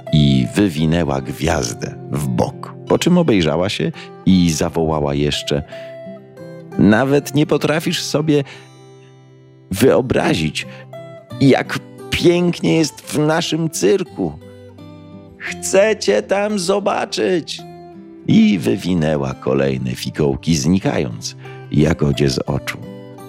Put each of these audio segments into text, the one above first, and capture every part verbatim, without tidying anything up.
i wywinęła gwiazdę w bok, po czym obejrzała się i zawołała jeszcze: nawet nie potrafisz sobie wyobrazić, jak pięknie jest w naszym cyrku. Chcę cię tam zobaczyć. I wywinęła kolejne fikołki, znikając Jagodzie z oczu.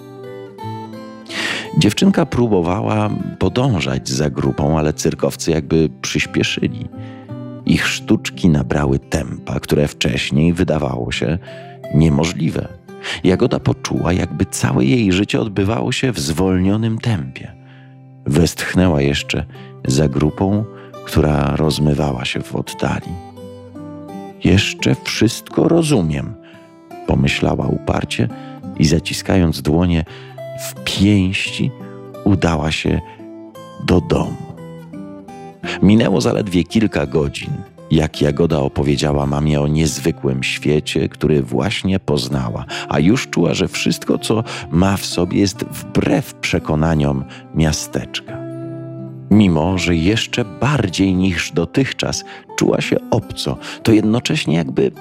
Dziewczynka próbowała podążać za grupą, ale cyrkowcy jakby przyspieszyli. Ich sztuczki nabrały tempa, które wcześniej wydawało się niemożliwe. Jagoda poczuła, jakby całe jej życie odbywało się w zwolnionym tempie. Westchnęła jeszcze za grupą, która rozmywała się w oddali. Jeszcze wszystko rozumiem, pomyślała uparcie i zaciskając dłonie w pięści udała się do domu. Minęło zaledwie kilka godzin, jak Jagoda opowiedziała mamie o niezwykłym świecie, który właśnie poznała, a już czuła, że wszystko, co ma w sobie, jest wbrew przekonaniom miasteczka. Mimo że jeszcze bardziej niż dotychczas czuła się obco, to jednocześnie jakby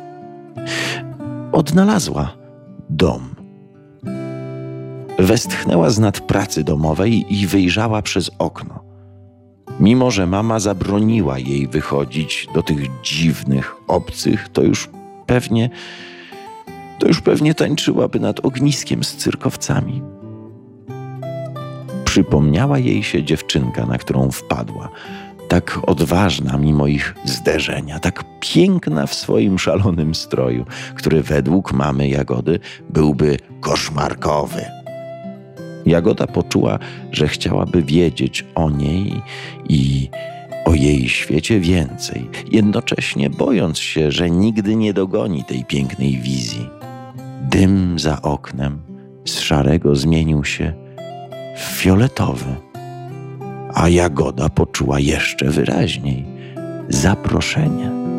odnalazła dom. Westchnęła z nadpracy domowej i wyjrzała przez okno. Mimo że mama zabroniła jej wychodzić do tych dziwnych obcych, to już pewnie, to już pewnie tańczyłaby nad ogniskiem z cyrkowcami. Przypomniała jej się dziewczynka, na którą wpadła. Tak odważna mimo ich zderzenia, tak piękna w swoim szalonym stroju, który według mamy Jagody byłby koszmarkowy. Jagoda poczuła, że chciałaby wiedzieć o niej i o jej świecie więcej, jednocześnie bojąc się, że nigdy nie dogoni tej pięknej wizji. Dym za oknem z szarego zmienił się w fioletowy, a Jagoda poczuła jeszcze wyraźniej zaproszenie.